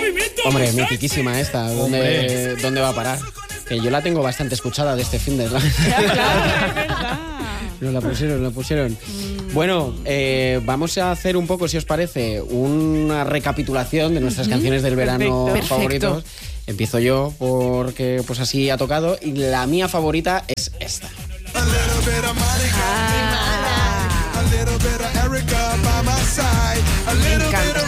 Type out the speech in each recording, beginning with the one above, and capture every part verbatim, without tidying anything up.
Hombre, mitiquísima esta. ¿Dónde, ¿Dónde va a parar? Que yo la tengo bastante escuchada de este fin de... Claro, es verdad. Nos la pusieron, la pusieron. Mm. Bueno, eh, vamos a hacer un poco, si os parece, una recapitulación de nuestras uh-huh. canciones del verano Perfecto. favoritos. Empiezo yo porque pues así ha tocado y la mía favorita es esta. Me encanta.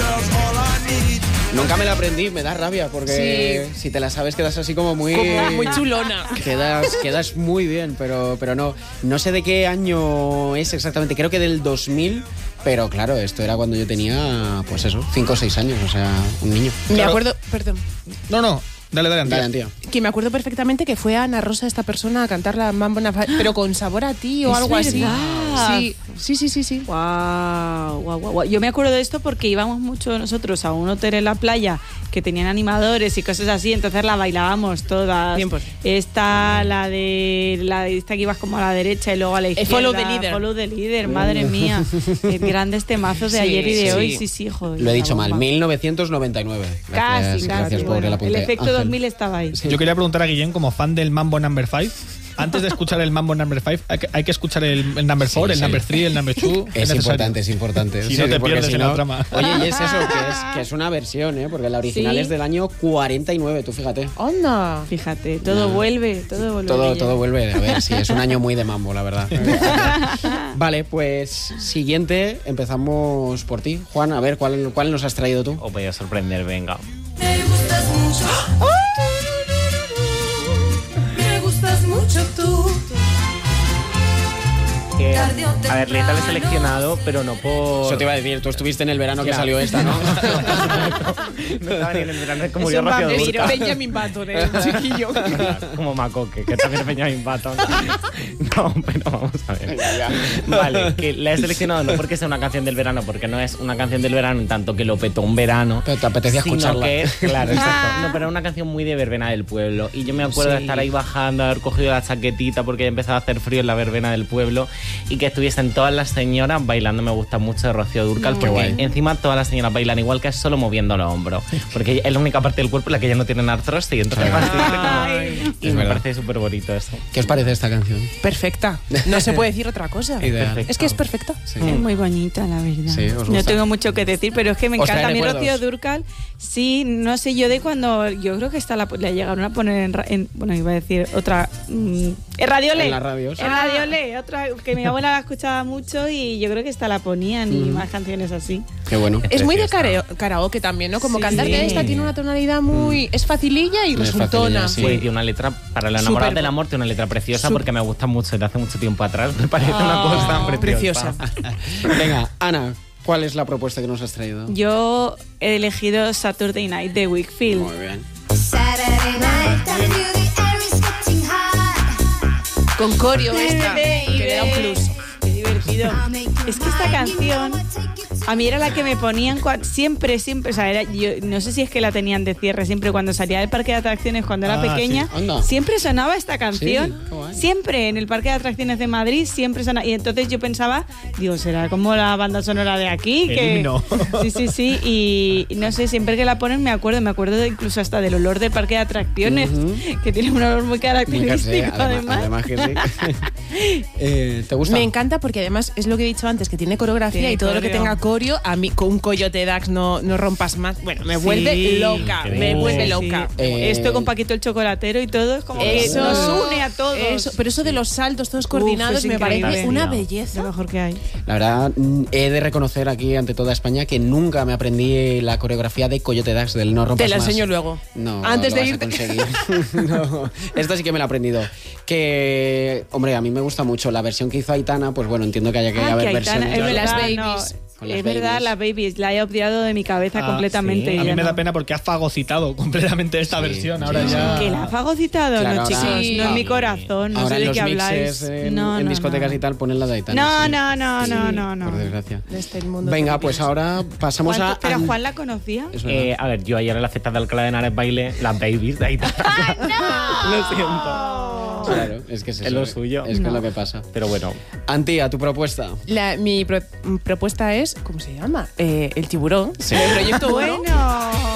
Nunca me la aprendí, me da rabia porque sí. si te la sabes quedas así como muy... Como muy chulona. Quedas, quedas muy bien, pero, pero no. No sé de qué año es exactamente, creo que del dos mil, pero claro, esto era cuando yo tenía, pues eso, cinco o seis años, o sea, un niño. Me claro. acuerdo, perdón. No, no. Dale, dale, Antía. Dale, Antía. Que me acuerdo perfectamente que fue Ana Rosa esta persona a cantar la Mambo Number five, pero con sabor a ti o es algo así. verdad. Sí, sí, sí, sí, sí. Guau, guau, guau, guau. Yo me acuerdo de esto porque íbamos mucho nosotros a un hotel en la playa que tenían animadores y cosas así, entonces la bailábamos todas. Bien, pues. Esta, la de la de esta que ibas como a la derecha y luego a la izquierda. Follow the leader. Follow the leader, madre mía. Qué grandes temazos de Sí, ayer y de sí. hoy. Sí, sí, joder. Lo he dicho la bomba. mal, mil novecientos noventa y nueve. Casi, Gracias, casi. gracias por Bueno, el el apunte. efecto Ángel. dos mil estaba ahí. Yo quería preguntar a Guillén, como fan del Mambo Number five, antes de escuchar el Mambo Number five, hay que, hay que escuchar el, el Number four, Sí, el sí. Number three, el Number two. Es importante, es importante. Si no te porque pierdes si en no- la trama. Oye, y es eso, que es, que es una versión, ¿eh? Porque la original Sí. es del año cuarenta y nueve, tú fíjate. Onda. Fíjate, todo No. vuelve, todo vuelve. Todo, Guille. todo vuelve. A ver, sí, es un año muy de mambo, la verdad. Vale, pues siguiente, empezamos por ti. Juan, a ver, ¿cuál, cuál nos has traído tú? Os voy a sorprender, venga. Me gustas mucho. Me gustas mucho tú. Que, a ver, Leta le he seleccionado, pero no por... Eso te iba a decir, tú estuviste en el verano que Claro. salió esta, ¿no? No estaba ni en el verano, es como Es yo un Rocío vampiro. Dúrcal. Benjamin Button, eh, un chiquillo. Claro, como Macoque, que también es Benjamin Button. No, pero vamos a ver. Vale, que la he seleccionado no porque sea una canción del verano, porque no es una canción del verano en tanto que lo petó un verano. Pero te apetecía sino escucharla. que es- claro, exacto. No, pero era una canción muy de verbena del pueblo. Y yo me acuerdo de Sí. estar ahí bajando, haber cogido la chaquetita porque ya empezaba a hacer frío en la verbena del pueblo y que estuviesen todas las señoras bailando. Me gusta mucho de Rocío Dúrcal Qué porque guay. encima todas las señoras bailan igual, que es solo moviendo los hombros. Porque es la única parte del cuerpo en la que ya no tienen artrosis y entonces Ay. así, y Es me verdad. parece súper bonito eso. ¿Qué os parece esta canción? Perfecta. No se puede decir otra cosa. Ideal. Es que es perfecta. Sí. Es muy bonita, la verdad. Sí, ¿os no gusta? tengo mucho que decir, pero es que me ¿Os encanta. trae A mí recuerdos? Rocío Dúrcal, sí, no sé, yo de cuando... Yo creo que esta la, la llegaron a poner en, ra- en... Bueno, iba a decir otra... Mm, en Radiole. En las radios. En Radiole, otra que mi abuela la escuchaba mucho y yo creo que esta la ponían y más canciones así. Qué bueno. Es muy de Preciosa. careo- karaoke también, ¿no? Como Sí. cantarte esta tiene una tonalidad muy... Es facililla y Es resultona. facililla, sí. Pues tiene una letra, para la enamorada Súper- del amor, tiene una letra preciosa Súper- porque me gusta mucho desde hace mucho tiempo atrás. Me parece una cosa preciosa. preciosa. Venga, Ana, ¿cuál es la propuesta que nos has traído? Yo he elegido Saturday Night de Wakefield. Muy bien. Saturday night, I feel the air is getting hot. Con coreo esta, Baby, que le da un plus. Qué divertido. Es que esta canción a mí era la que me ponían cua- siempre, siempre, o sea, era, yo no sé si es que la tenían de cierre siempre cuando salía del parque de atracciones cuando era Ah, pequeña, sí. Anda. siempre sonaba esta canción, Sí, qué guay. siempre en el parque de atracciones de Madrid, siempre sonaba, y entonces yo pensaba, digo, será como la banda sonora de aquí, El que himno. sí, sí, sí, y, y no sé, siempre que la ponen me acuerdo, me acuerdo de incluso hasta del olor de parque de atracciones, Ujú. que tiene un olor muy Muy característico, casé, además, además. además que sí. Eh, ¿Te gusta? Me encanta porque además es lo que he dicho antes, que tiene coreografía Tiene y todo lo que coreo. tenga coreo, a mí con un coyote Dax no, no rompas más. Bueno, me Sí, vuelve loca, qué me bien. vuelve Sí, loca. sí. Eh, Esto con Paquito el chocolatero y todo es como que Eso nos une a todos. Eso, pero eso de los saltos todos Uf, coordinados es me increíble. parece una Lo belleza. mejor que hay. La verdad, mm, he de reconocer aquí ante toda España que nunca me aprendí la coreografía de Coyote Dax del No Rompas Te la Más. enseño luego. No, Antes lo de vas a irte. conseguir. No, esta sí que me la he aprendido. Que, hombre, a mí me gusta mucho la versión que hizo Aitana, pues bueno, entiendo que haya que Ah, haber que Aitana, versiones. es verdad, Las no, babies. Con las es verdad, babies. las babies, la he obviado de mi cabeza Ah, completamente. sí. A ya mí me no. da pena porque ha fagocitado completamente esta Sí, versión. sí, Ahora sí. ya. Que la ha fagocitado, Claro, no, ahora- chicos, Sí. no en mi corazón, no Ahora sé en de los qué habláis. mixes, en, no, en no, discotecas no. y tal, ponen la de Aitana. No, sí. no, no, Sí, no, no, no. Por desgracia. Desde el mundo Venga, de pues los ahora pasamos Juan- a... Pero An- Juan la conocía. Es verdad. Eh, a ver, yo ayer en la fiesta de Alcalá de Henares bailé las babies de Aitana. Lo siento. Claro, es que es, Es eso, lo suyo. Es que No. es lo que pasa. Pero bueno, Antía, tu propuesta. La- mi pro- propuesta es, ¿cómo se llama? Eh, el tiburón. Sí. El proyecto Bueno. bueno.